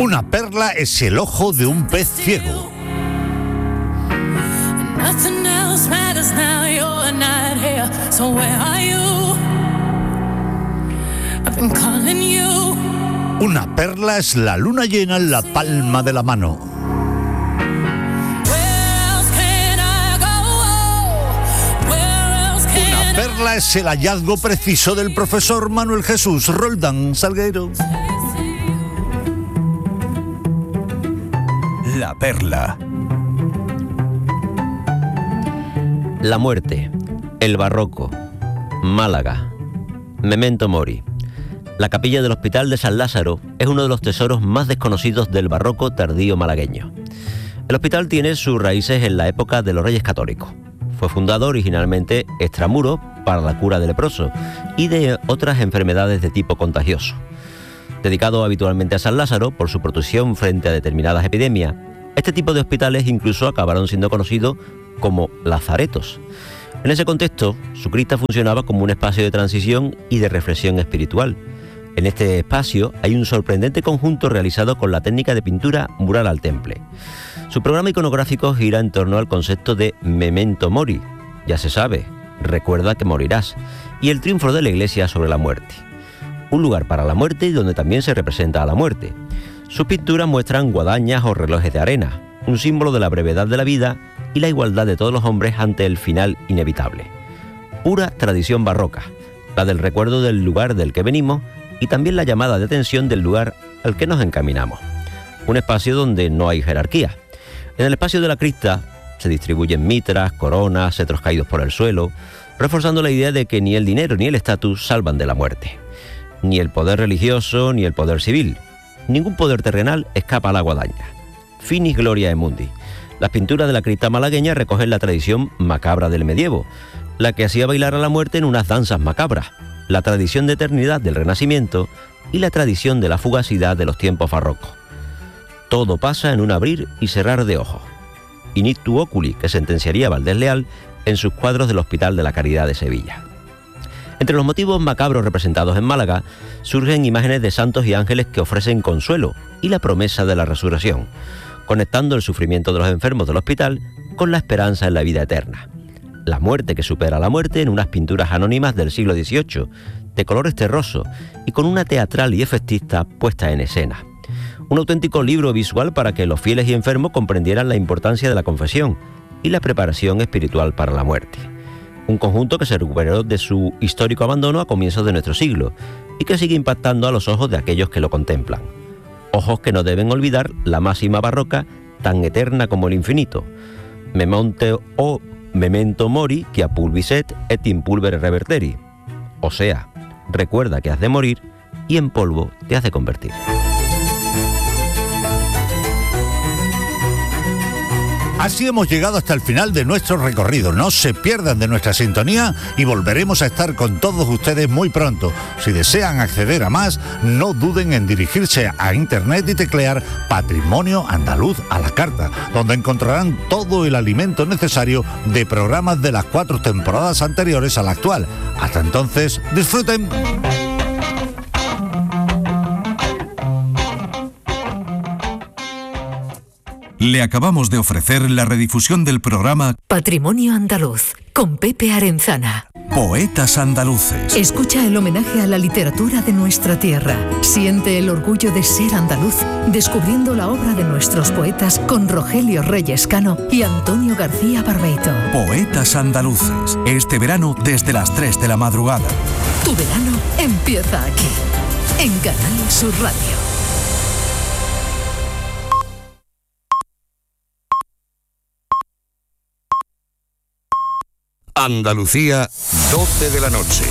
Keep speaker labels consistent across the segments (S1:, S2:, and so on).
S1: Una perla es el ojo de un pez ciego. Una perla es la luna llena en la palma de la mano. Una perla es el hallazgo preciso del profesor Manuel Jesús Roldán Salgueiro.
S2: La perla.
S3: La muerte, el barroco, Málaga, Memento Mori. La capilla del Hospital de San Lázaro es uno de los tesoros más desconocidos del barroco tardío malagueño. El hospital tiene sus raíces en la época de los Reyes Católicos. Fue fundado originalmente extramuros para la cura de leprosos y de otras enfermedades de tipo contagioso. Dedicado habitualmente a San Lázaro por su protección frente a determinadas epidemias, este tipo de hospitales incluso acabaron siendo conocidos como lazaretos. En ese contexto, su cripta funcionaba como un espacio de transición y de reflexión espiritual. En este espacio hay un sorprendente conjunto realizado con la técnica de pintura mural al temple. Su programa iconográfico gira en torno al concepto de Memento Mori, ya se sabe, recuerda que morirás, y el triunfo de la Iglesia sobre la muerte. Un lugar para la muerte y donde también se representa a la muerte. Sus pinturas muestran guadañas o relojes de arena, un símbolo de la brevedad de la vida y la igualdad de todos los hombres ante el final inevitable. Pura tradición barroca, la del recuerdo del lugar del que venimos y también la llamada de atención del lugar al que nos encaminamos. Un espacio donde no hay jerarquía. En el espacio de la cripta se distribuyen mitras, coronas, cetros caídos por el suelo, reforzando la idea de que ni el dinero ni el estatus salvan de la muerte. Ni el poder religioso ni el poder civil. Ningún poder terrenal escapa a la guadaña. Finis Gloria Mundi. Las pinturas de la cripta malagueña recogen la tradición macabra del medievo, la que hacía bailar a la muerte en unas danzas macabras, la tradición de eternidad del Renacimiento y la tradición de la fugacidad de los tiempos barrocos. Todo pasa en un abrir y cerrar de ojos. Initu oculi, que sentenciaría Valdés Leal en sus cuadros del Hospital de la Caridad de Sevilla. Entre los motivos macabros representados en Málaga surgen imágenes de santos y ángeles que ofrecen consuelo y la promesa de la resurrección, conectando el sufrimiento de los enfermos del hospital con la esperanza en la vida eterna. La muerte que supera la muerte en unas pinturas anónimas del siglo XVIII, de colores terrosos y con una teatral y efectista puesta en escena. Un auténtico libro visual para que los fieles y enfermos comprendieran la importancia de la confesión y la preparación espiritual para la muerte. Un conjunto que se recuperó de su histórico abandono a comienzos de nuestro siglo y que sigue impactando a los ojos de aquellos que lo contemplan. Ojos que no deben olvidar la máxima barroca tan eterna como el infinito. Memento mori que a pulviset et in pulvere reverteri. O sea, recuerda que has de morir y en polvo te has de convertir.
S1: Así hemos llegado hasta el final de nuestro recorrido. No se pierdan de nuestra sintonía y volveremos a estar con todos ustedes muy pronto. Si desean acceder a más, no duden en dirigirse a internet y teclear Patrimonio Andaluz a la carta, donde encontrarán todo el alimento necesario de programas de las 4 temporadas anteriores a la actual. Hasta entonces, disfruten.
S2: Le acabamos de ofrecer la redifusión del programa
S4: Patrimonio Andaluz, con Pepe Arenzana.
S2: Poetas Andaluces.
S4: Escucha el homenaje a la literatura de nuestra tierra. Siente el orgullo de ser andaluz, descubriendo la obra de nuestros poetas con Rogelio Reyes Cano y Antonio García Barbeito.
S2: Poetas Andaluces. Este verano desde las 3 de la madrugada.
S4: Tu verano empieza aquí, en Canal Sur Radio.
S5: Andalucía, 12 de la noche.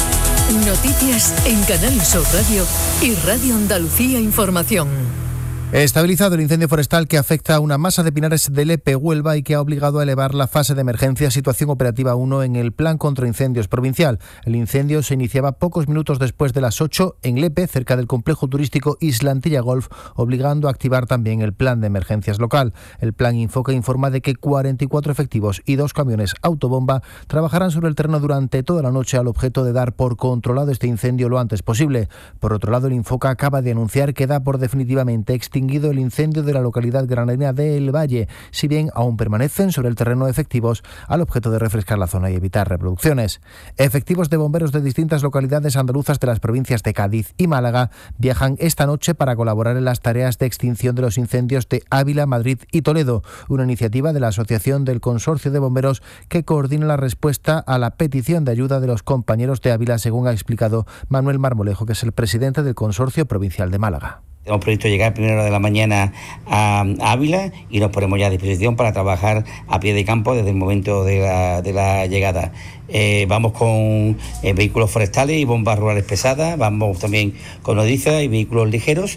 S4: Noticias en Canal Sur Radio y Radio Andalucía Información.
S6: Estabilizado el incendio forestal que afecta a una masa de pinares de Lepe, Huelva, y que ha obligado a elevar la fase de emergencia situación operativa 1 en el Plan contra Incendios provincial. El incendio se iniciaba pocos minutos después de las 8 en Lepe, cerca del complejo turístico Islantilla Golf, obligando a activar también el plan de emergencias local. El plan Infoca informa de que 44 efectivos y 2 camiones autobomba trabajarán sobre el terreno durante toda la noche al objeto de dar por controlado este incendio lo antes posible. Por otro lado, el Infoca acaba de anunciar que da por definitivamente extinguido el incendio de la localidad granadina de El Valle, si bien aún permanecen sobre el terreno efectivos al objeto de refrescar la zona y evitar reproducciones. Efectivos de bomberos de distintas localidades andaluzas de las provincias de Cádiz y Málaga viajan esta noche para colaborar en las tareas de extinción de los incendios de Ávila, Madrid y Toledo, una iniciativa de la Asociación del Consorcio de Bomberos que coordina la respuesta a la petición de ayuda de los compañeros de Ávila, según ha explicado Manuel Marmolejo, que es el presidente del Consorcio Provincial de Málaga.
S7: Hemos previsto llegar a primera hora de la mañana a Ávila y nos ponemos ya a disposición para trabajar a pie de campo desde el momento de la llegada. Vamos con vehículos forestales y bombas rurales pesadas, vamos también con nodrizas y vehículos ligeros,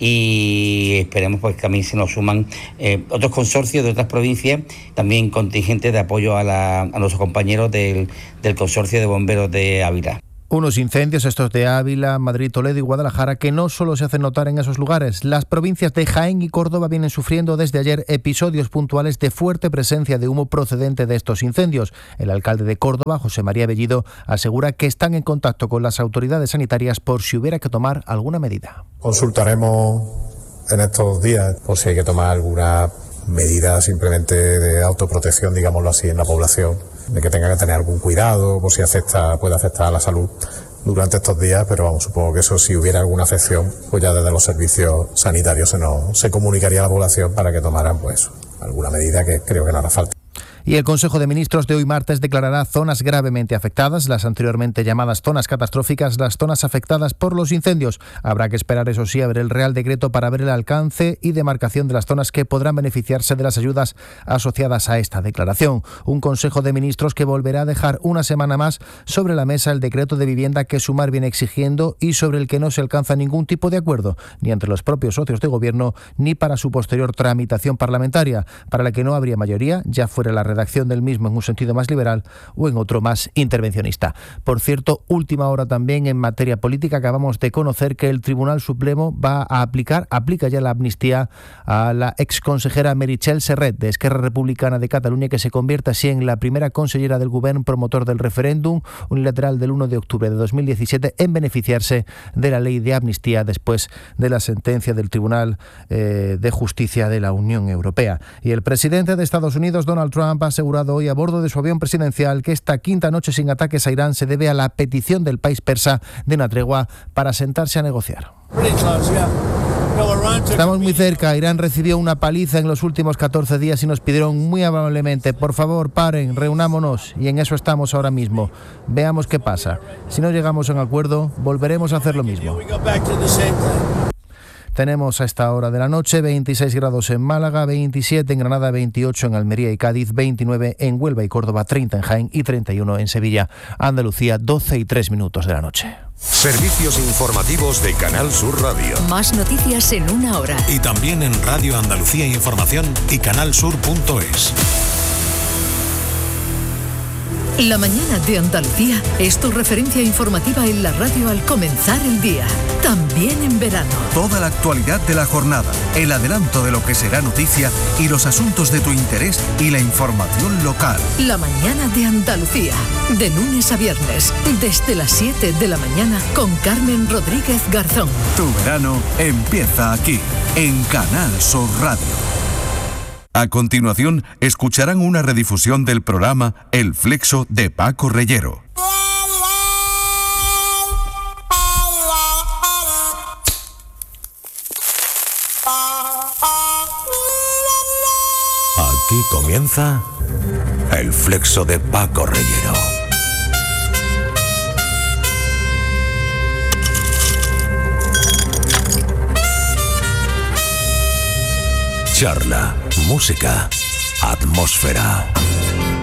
S7: y esperemos pues que también se nos suman otros consorcios de otras provincias, también contingentes de apoyo a nuestros compañeros del Consorcio de Bomberos de Ávila.
S6: Unos incendios, estos de Ávila, Madrid, Toledo y Guadalajara, que no solo se hacen notar en esos lugares. Las provincias de Jaén y Córdoba vienen sufriendo desde ayer episodios puntuales de fuerte presencia de humo procedente de estos incendios. El alcalde de Córdoba, José María Bellido, asegura que están en contacto con las autoridades sanitarias por si hubiera que tomar alguna medida.
S8: Consultaremos en estos días por si hay que tomar alguna medida simplemente de autoprotección, digámoslo así, en la población, de que tenga que tener algún cuidado por si puede afectar a la salud durante estos días, pero vamos, supongo que eso, si hubiera alguna afección, pues ya desde los servicios sanitarios se comunicaría a la población para que tomaran pues alguna medida, que creo que no hará falta.
S6: Y el Consejo de Ministros de hoy martes declarará zonas gravemente afectadas, las anteriormente llamadas zonas catastróficas, las zonas afectadas por los incendios. Habrá que esperar, eso sí, a ver el Real Decreto para ver el alcance y demarcación de las zonas que podrán beneficiarse de las ayudas asociadas a esta declaración. Un Consejo de Ministros que volverá a dejar una semana más sobre la mesa el decreto de vivienda que Sumar viene exigiendo y sobre el que no se alcanza ningún tipo de acuerdo, ni entre los propios socios de gobierno, ni para su posterior tramitación parlamentaria, para la que no habría mayoría, ya fuera la redacción del mismo en un sentido más liberal o en otro más intervencionista. Por cierto, última hora también en materia política, acabamos de conocer que el Tribunal Supremo aplica ya la amnistía a la exconsejera Meritxell Serret, de Esquerra Republicana de Cataluña, que se convierte así en la primera consellera del Govern promotor del referéndum unilateral del 1 de octubre de 2017 en beneficiarse de la ley de amnistía después de la sentencia del Tribunal de Justicia de la Unión Europea. Y el presidente de Estados Unidos, Donald Trump, ha asegurado hoy a bordo de su avión presidencial que esta quinta noche sin ataques a Irán se debe a la petición del país persa de una tregua para sentarse a negociar. Estamos muy cerca. Irán recibió una paliza en los últimos 14 días y nos pidieron muy amablemente, por favor, paren, reunámonos, y en eso estamos ahora mismo. Veamos qué pasa. Si no llegamos a un acuerdo, volveremos a hacer lo mismo. Tenemos a esta hora de la noche 26 grados en Málaga, 27 en Granada, 28 en Almería y Cádiz, 29 en Huelva y Córdoba, 30 en Jaén y 31 en Sevilla. Andalucía, 12 y 3 minutos de la noche.
S5: Servicios informativos de Canal Sur Radio.
S4: Más noticias en una hora.
S2: Y también en Radio Andalucía Información y canalsur.es.
S4: La mañana de Andalucía es tu referencia informativa en la radio al comenzar el día, también en verano.
S2: Toda la actualidad de la jornada, el adelanto de lo que será noticia y los asuntos de tu interés y la información local.
S4: La mañana de Andalucía, de lunes a viernes, desde las 7 de la mañana con Carmen Rodríguez Garzón.
S2: Tu verano empieza aquí, en Canal Sur Radio. A continuación, escucharán una redifusión del programa El Flexo de Paco Reyero.
S5: Aquí comienza El Flexo de Paco Reyero. Charla, música, atmósfera.